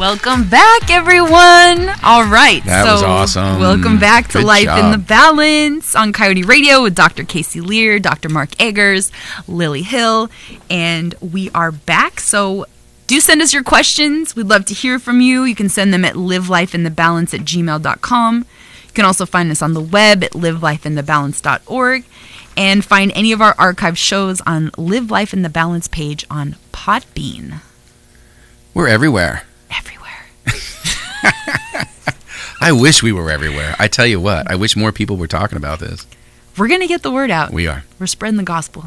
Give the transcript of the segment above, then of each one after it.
Welcome back, everyone. All right. That was awesome. Welcome back to Good Life job. in the Balance on Coyote Radio with Dr. Casey Lear, Dr. Mark Eggers, Lily Hill, and we are back. So do send us your questions. We'd love to hear from you. You can send them at livelifeinthebalance@gmail.com. You can also find us on the web at livelifeinthebalance.org and find any of our archive shows on Live Life in the Balance page on Podbean. We're everywhere. Everywhere. I wish we were everywhere. I tell you what, I wish more people were talking about this. We're going to get the word out. We are. We're spreading the gospel.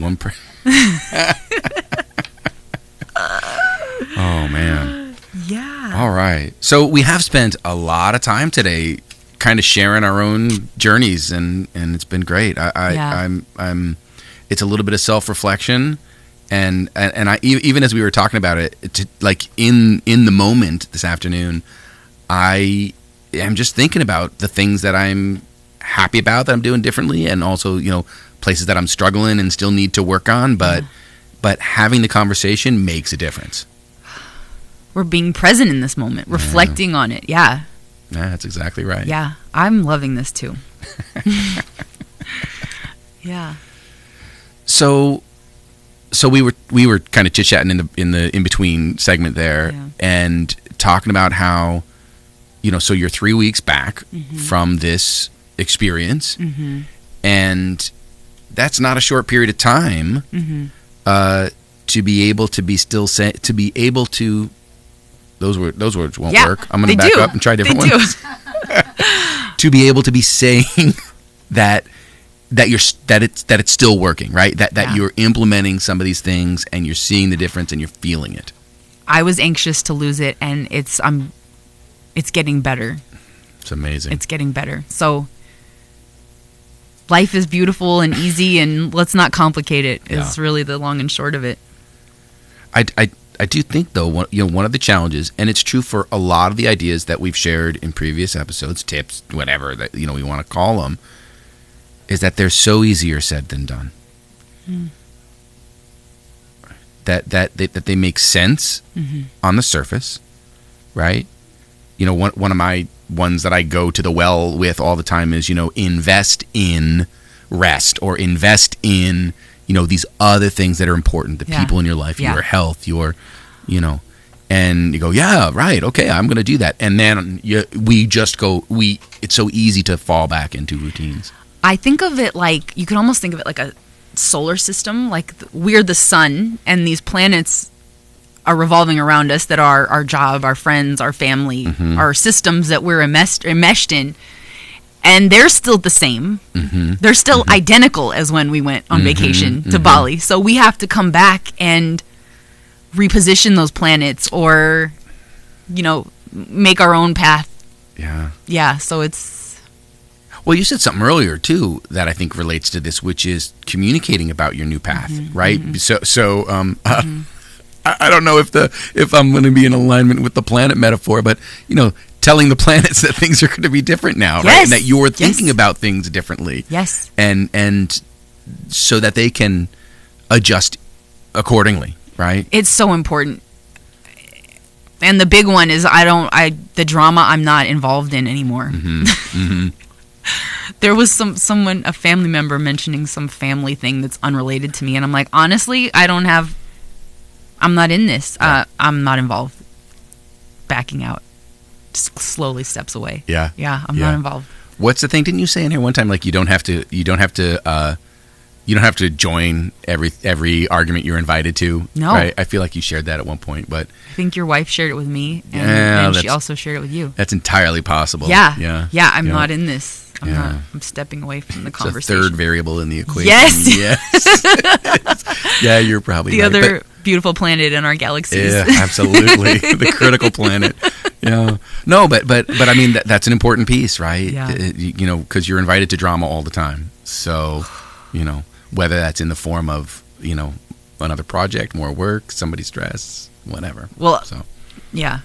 Oh, man. Yeah. All right. So we have spent a lot of time today kind of sharing our own journeys, and it's been great. I'm it's a little bit of self-reflection, and I even as we were talking about it, like in the moment this afternoon, I am just thinking about the things that I'm happy about that I'm doing differently, and also, you know, places that I'm struggling and still need to work on, but having the conversation makes a difference. We're being present in this moment, reflecting on it. Yeah. Yeah, that's exactly right. Yeah, I'm loving this too. Yeah. So we were kind of chit-chatting in the in-between segment there, and talking about how, you know, so you're 3 weeks back from this experience, and that's not a short period of time to be able to be still to be able to. Those words won't work. I'm going to back up and try different ones. To be able to be saying that it's still working, right? That you're implementing some of these things and you're seeing the difference and you're feeling it. I was anxious to lose it, and it's getting better. It's amazing. It's getting better. So life is beautiful and easy, and let's not complicate it. It's really the long and short of it. I do think, though, one of the challenges, and it's true for a lot of the ideas that we've shared in previous episodes, tips, whatever that we want to call them, is that they're so easier said than done. That they make sense on the surface, right? You know, one of my ones that I go to the well with all the time is, you know, invest in rest, or invest in, you know, these other things that are important, the people in your life, your health, your, you know, and you go, yeah, right, okay, I'm going to do that. And then it's so easy to fall back into routines. I think of it like, you can almost think of it like a solar system, like we're the sun, and these planets are revolving around us that are our job, our friends, our family, our systems that we're enmeshed in. And they're still the same. They're still identical as when we went on vacation to Bali. So we have to come back and reposition those planets, or, you know, make our own path. Yeah. Yeah, so it's... Well, you said something earlier, too, that I think relates to this, which is communicating about your new path, right? So I don't know if I'm going to be in alignment with the planet metaphor, but, you know, telling the planets that things are going to be different now, right? And that you're thinking about things differently. Yes. And so that they can adjust accordingly, right? It's so important. And the big one is the drama I'm not involved in anymore. There was a family member mentioning some family thing that's unrelated to me, and I'm like, honestly, I'm not in this. I'm not involved. Backing out. Slowly steps away. I'm not involved. What's the thing? Didn't you say in here one time, like, you don't have to join every argument you're invited to? No. Right? I feel like you shared that at one point, but I think your wife shared it with me, and she also shared it with you. That's entirely possible. I'm not in this. I'm stepping away from the conversation. It's a third variable in the equation. Yes. Yeah, you're probably the right. other beautiful planet in our galaxies. Yeah, absolutely. The critical planet. Yeah. No, but I mean, that's an important piece, right? Yeah. You know, because you're invited to drama all the time. So, you know, whether that's in the form of, you know, another project, more work, somebody's stress, whatever. Well, so. Yeah.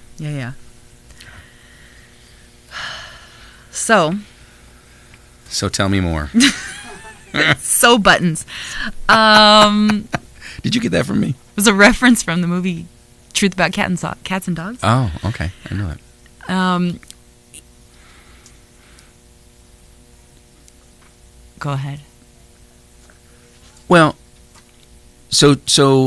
So tell me more. So buttons. Did you get that from me? It was a reference from the movie Truth About Cats and Dogs. Oh, okay. I know that. Go ahead. Well, so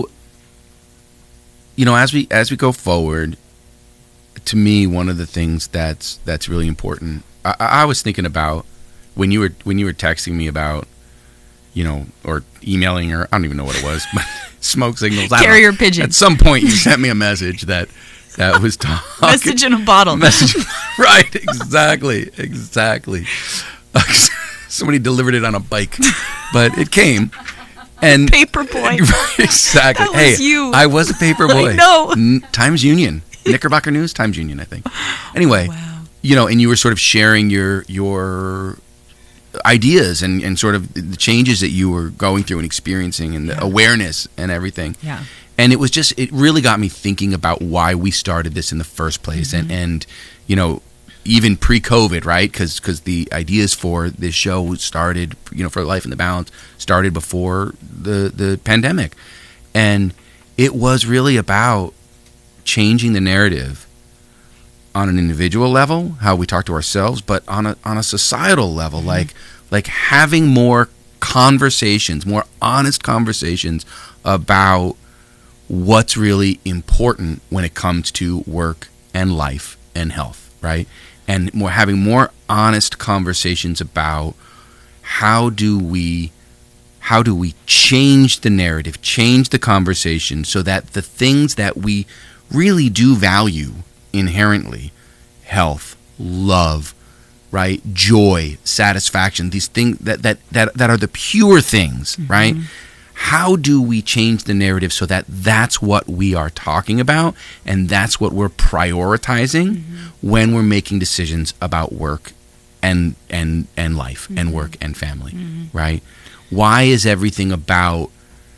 as we go forward, to me, one of the things that's really important. I was thinking about when you were texting me about, or emailing, or I don't even know what it was, but smoke signals. Carrier pigeon. At some point, you sent me a message that was talking. Message in a bottle. Right? Exactly. Somebody delivered it on a bike, but it came. And paper boy. Exactly. That was you. I was a paper boy. No. Times Union. Knickerbocker News, Times Union, I think. Anyway, wow. And you were sort of sharing your ideas and sort of the changes that you were going through and experiencing and the awareness and everything. Yeah. And it really got me thinking about why we started this in the first place. Mm-hmm. And even pre-COVID, right? Because the ideas for this show started, for Life in the Balance, started before the pandemic. And it was really about changing the narrative on an individual level, how we talk to ourselves, but on a societal level, mm-hmm. like having more conversations, more honest conversations about what's really important when it comes to work and life and health, right? And having more honest conversations about how do we change the narrative, change the conversation so that the things that we really do value inherently, health, love, right, joy, satisfaction, these things that are the pure things, mm-hmm. right? How do we change the narrative so that that's what we are talking about and that's what we're prioritizing mm-hmm. when we're making decisions about work and life mm-hmm. and work and family, mm-hmm. right? Why is everything about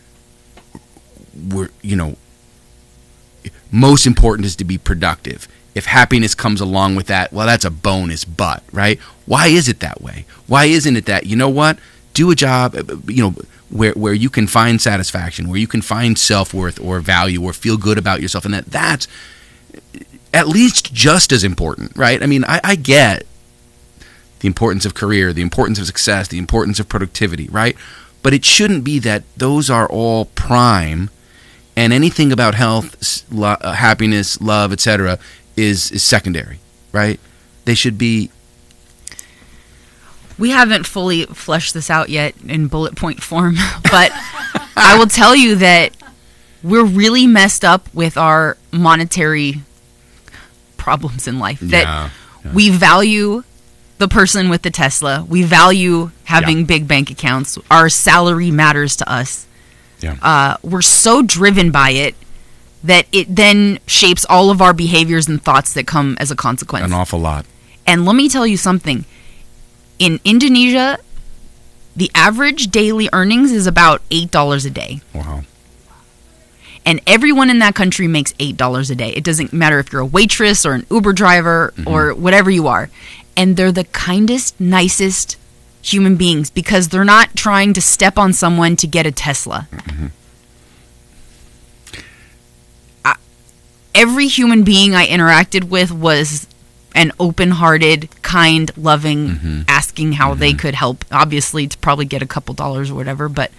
most important is to be productive? If happiness comes along with that, well, that's a bonus, but, right? Why is it that way? Why isn't it that, do a job, where you can find satisfaction, where you can find self-worth or value or feel good about yourself, and that's at least just as important, right? I mean, I get the importance of career, the importance of success, the importance of productivity, right? But it shouldn't be that those are all prime, and anything about health, happiness, love, etc. is secondary, right? They should be. We haven't fully fleshed this out yet in bullet point form, but I will tell you that we're really messed up with our monetary problems in life. That we value the person with the Tesla. We value having big bank accounts. Our salary matters to us. Yeah. We're so driven by it that it then shapes all of our behaviors and thoughts that come as a consequence. An awful lot. And let me tell you something. In Indonesia, the average daily earnings is about $8 a day. Wow. And everyone in that country makes $8 a day. It doesn't matter if you're a waitress or an Uber driver mm-hmm. or whatever you are. And they're the kindest, nicest human beings because they're not trying to step on someone to get a Tesla. Mm-hmm. Every human being I interacted with was an open-hearted, kind, loving, mm-hmm. asking how mm-hmm. they could help. Obviously, to probably get a couple dollars or whatever, but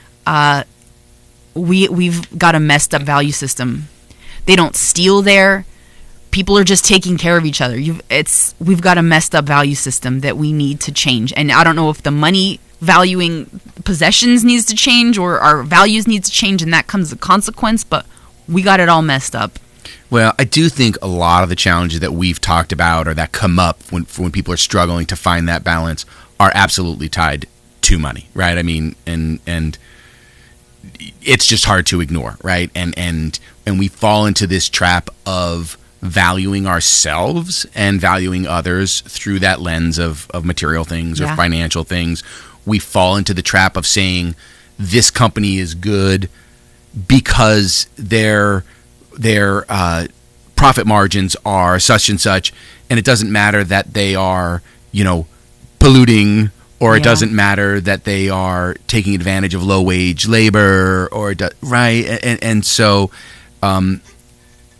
we've got a messed up value system. They don't steal there. People are just taking care of each other. We've got a messed up value system that we need to change. And I don't know if the money valuing possessions needs to change or our values needs to change, and that comes as a consequence. But we got it all messed up. Well, I do think a lot of the challenges that we've talked about or that come up when people are struggling to find that balance are absolutely tied to money, right? I mean, and it's just hard to ignore, right? And we fall into this trap of valuing ourselves and valuing others through that lens of material things or financial things. We fall into the trap of saying this company is good because their profit margins are such and such, and it doesn't matter that they are, polluting, or it doesn't matter that they are taking advantage of low wage labor, or right, and so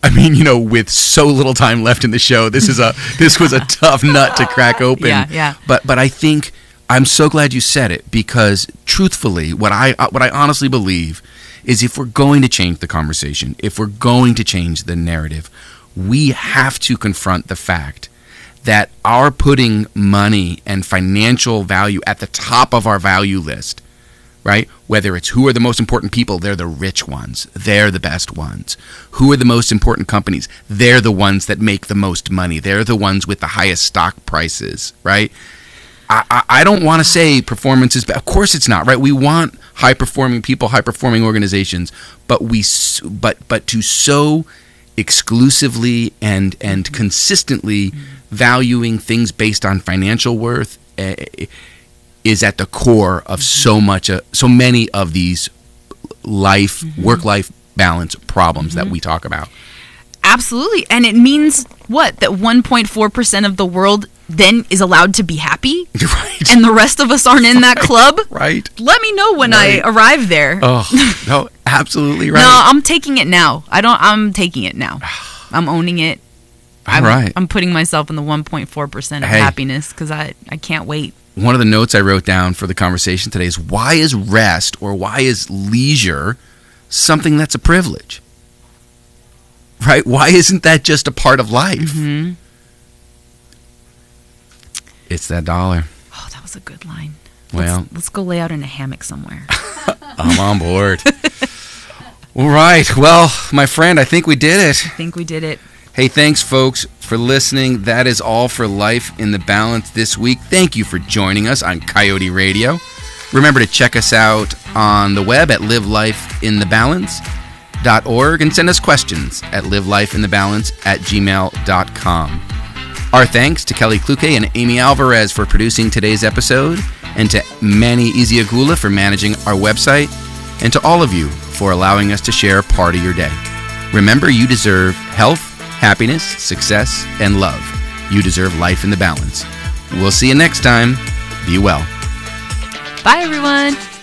I mean, with so little time left in the show, this was a tough nut to crack open. Yeah. But I think I'm so glad you said it, because truthfully, what I honestly believe is, if we're going to change the conversation, if we're going to change the narrative, we have to confront the fact that our putting money and financial value at the top of our value list, right? Whether it's who are the most important people, they're the rich ones. They're the best ones. Who are the most important companies? They're the ones that make the most money. They're the ones with the highest stock prices, right? I don't want to say performance is bad. Of course it's not, right? We want high-performing people, high-performing organizations, but to so exclusively and consistently valuing things based on financial worth is at the core of so many of these work-life balance problems that we talk about. Absolutely. And it means what? That 1.4% of the world then is allowed to be happy? Right. And the rest of us aren't in that club? Right. Let me know when I arrive there. Oh, no, absolutely right. No, I'm taking it now. I'm taking it now. I'm owning it. I'm putting myself in the 1.4% of happiness, because I can't wait. One of the notes I wrote down for the conversation today is, why is rest, or why is leisure something that's a privilege? Right? Why isn't that just a part of life? Mm-hmm. It's that dollar. Oh, that was a good line. Well, let's go lay out in a hammock somewhere. I'm on board. All right. Well, my friend, I think we did it. Hey, thanks, folks, for listening. That is all for Life in the Balance this week. Thank you for joining us on Coyote Radio. Remember to check us out on the web at livelifeinthebalance.org and send us questions at livelifeinthebalance@gmail.com. Our thanks to Kelly Kluke and Amy Alvarez for producing today's episode, and to Manny Iziagula for managing our website, and to all of you for allowing us to share part of your day. Remember, you deserve health, happiness, success, and love. You deserve life in the balance. We'll see you next time. Be well. Bye, everyone.